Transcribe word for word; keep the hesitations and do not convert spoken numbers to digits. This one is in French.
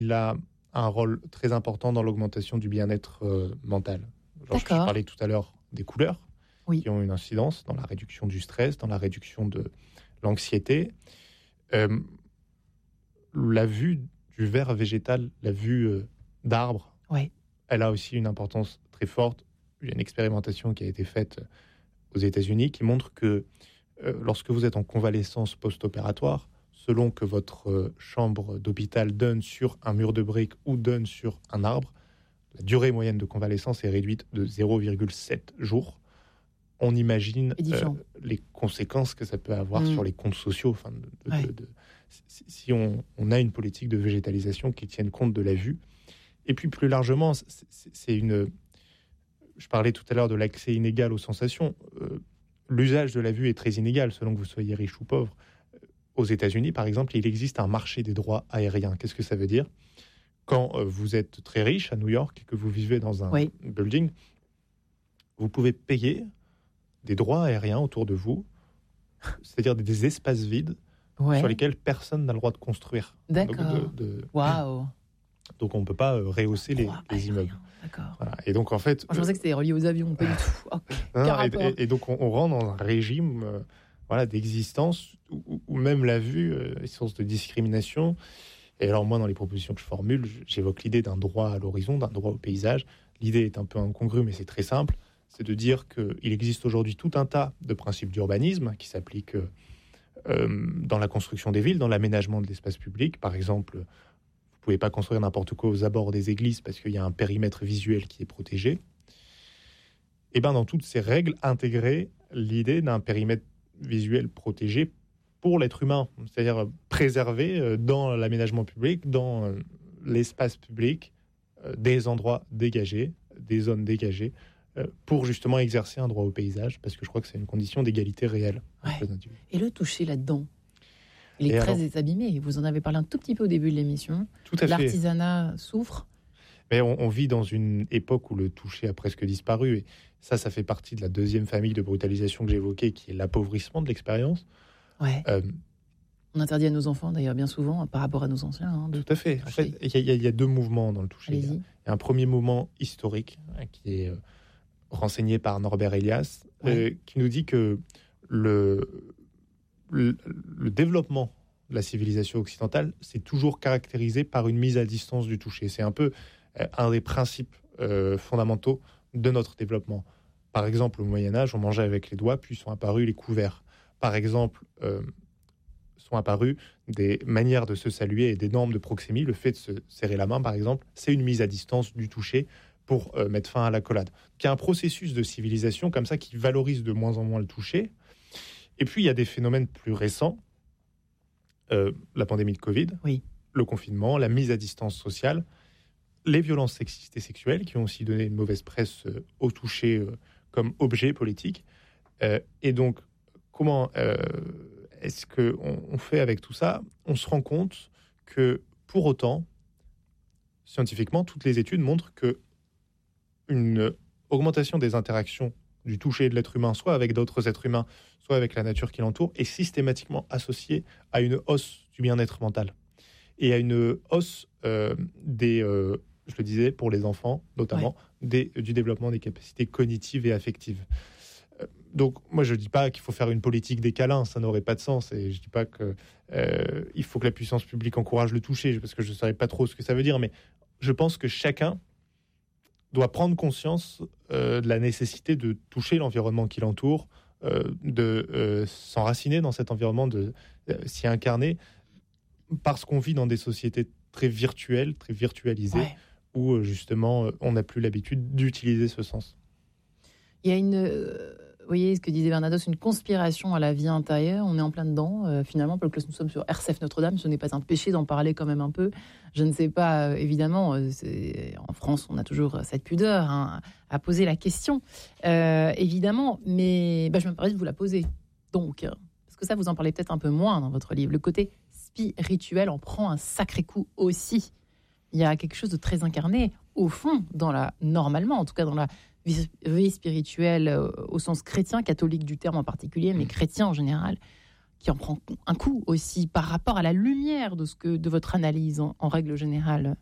il a un rôle très important dans l'augmentation du bien-être euh, mental. Genre, je parlais tout à l'heure des couleurs, oui. qui ont une incidence dans la réduction du stress, dans la réduction de l'anxiété. Euh, la vue du vert végétal, la vue euh, d'arbres, oui. elle a aussi une importance très forte. Il y a une expérimentation qui a été faite aux États-Unis qui montre que euh, lorsque vous êtes en convalescence post-opératoire, selon que votre euh, chambre d'hôpital donne sur un mur de briques ou donne sur un arbre, la durée moyenne de convalescence est réduite de zéro virgule sept jours. On imagine euh, les conséquences que ça peut avoir mmh. sur les comptes sociaux. Enfin, de, de, ouais. de, de, si si on, on a une politique de végétalisation qui tienne compte de la vue. Et puis plus largement, c'est, c'est une... Je parlais tout à l'heure de l'accès inégal aux sensations. Euh, l'usage de la vue est très inégal selon que vous soyez riche ou pauvre. Aux États-Unis, par exemple, il existe un marché des droits aériens. Qu'est-ce que ça veut dire ? Quand euh, vous êtes très riche à New York et que vous vivez dans un oui. building, vous pouvez payer des droits aériens autour de vous, c'est-à-dire des, des espaces vides ouais. sur lesquels personne n'a le droit de construire. D'accord. De, de, Waouh. Donc on ne peut pas euh, rehausser les, les immeubles. D'accord. Voilà. Et donc en fait, moi, je pensais que c'était relié aux avions, pas du tout. Okay. Non, et, et, et donc on, on rentre dans un régime, euh, voilà, d'existence où, où même la vue euh, est source de discrimination. Et alors moi, dans les propositions que je formule, j'évoque l'idée d'un droit à l'horizon, d'un droit au paysage. L'idée est un peu incongrue, mais c'est très simple. C'est de dire qu'il existe aujourd'hui tout un tas de principes d'urbanisme qui s'appliquent euh, dans la construction des villes, dans l'aménagement de l'espace public. Par exemple, vous ne pouvez pas construire n'importe quoi aux abords des églises parce qu'il y a un périmètre visuel qui est protégé. Et bien, dans toutes ces règles, intégrer l'idée d'un périmètre visuel protégé pour l'être humain, c'est-à-dire préserver dans l'aménagement public, dans l'espace public, des endroits dégagés, des zones dégagées, pour justement exercer un droit au paysage, parce que je crois que c'est une condition d'égalité réelle. Ouais. Et le toucher là-dedans, il est et très alors, abîmé. Vous en avez parlé un tout petit peu au début de l'émission. Tout à L'artisanat fait. souffre. Mais on, on vit dans une époque où le toucher a presque disparu. Et ça, ça fait partie de la deuxième famille de brutalisation que j'évoquais, qui est l'appauvrissement de l'expérience. Ouais. Euh, on interdit à nos enfants, d'ailleurs, bien souvent, par rapport à nos anciens. Hein, tout à fait. En fait, il y, y, y a deux mouvements dans le toucher. Il y, y a un premier mouvement historique, hein, qui est euh, renseigné par Norbert Elias, ouais. euh, qui nous dit que le, le, le développement de la civilisation occidentale, c'est toujours caractérisé par une mise à distance du toucher. C'est un peu euh, un des principes euh, fondamentaux de notre développement. Par exemple, au Moyen-Âge, on mangeait avec les doigts, puis sont apparus les couverts. Par exemple, euh, sont apparues des manières de se saluer et des normes de proxémie. Le fait de se serrer la main, par exemple, c'est une mise à distance du toucher pour euh, mettre fin à l'accolade. Il y a un processus de civilisation comme ça qui valorise de moins en moins le toucher. Et puis, il y a des phénomènes plus récents. Euh, la pandémie de Covid, oui. le confinement, la mise à distance sociale, les violences sexistes et sexuelles qui ont aussi donné une mauvaise presse euh, au toucher euh, comme objet politique. Euh, et donc, comment euh, est-ce qu'on on fait avec tout ça ? On se rend compte que, pour autant, scientifiquement, toutes les études montrent qu'une augmentation des interactions du toucher de l'être humain, soit avec d'autres êtres humains, soit avec la nature qui l'entoure, est systématiquement associée à une hausse du bien-être mental et à une hausse euh, des, euh, je le disais, pour les enfants, notamment, ouais. des, du développement des capacités cognitives et affectives. Donc, moi, je ne dis pas qu'il faut faire une politique des câlins, ça n'aurait pas de sens. Et je ne dis pas qu'il euh, faut que la puissance publique encourage le toucher, parce que je ne saurais pas trop ce que ça veut dire. Mais je pense que chacun doit prendre conscience euh, de la nécessité de toucher l'environnement qui l'entoure, euh, de euh, s'enraciner dans cet environnement, de euh, s'y incarner, parce qu'on vit dans des sociétés très virtuelles, très virtualisées, ouais. où euh, justement, euh, on n'a plus l'habitude d'utiliser ce sens. Il y a une... Euh... Vous voyez ce que disait Bernados, une conspiration à la vie intérieure. On est en plein dedans. Euh, finalement, parce que nous sommes sur R C F Notre-Dame, ce n'est pas un péché d'en parler quand même un peu. Je ne sais pas, euh, évidemment, euh, c'est, en France, on a toujours cette pudeur hein, à poser la question, euh, évidemment. Mais bah, je me permets de vous la poser. Donc, euh, parce que ça, vous en parlez peut-être un peu moins dans votre livre. Le côté spirituel en prend un sacré coup aussi. Il y a quelque chose de très incarné, au fond, dans la, normalement, en tout cas dans la vie spirituelle euh, au sens chrétien, catholique du terme en particulier, mais chrétien en général, qui en prend un coup aussi par rapport à la lumière de, ce que, de votre analyse en, en règle générale,